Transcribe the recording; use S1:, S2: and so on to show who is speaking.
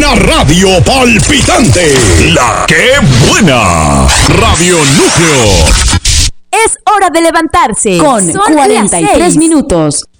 S1: Una radio palpitante. La que buena. Radio Núcleo.
S2: Es hora de levantarse.
S3: Son 43 minutos.